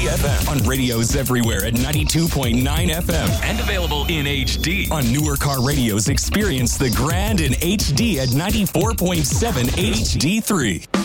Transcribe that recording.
HD FM. On radios everywhere at 92.9 FM. And available in HD. On newer car radios, experience the grand in HD at 94.7 HD3.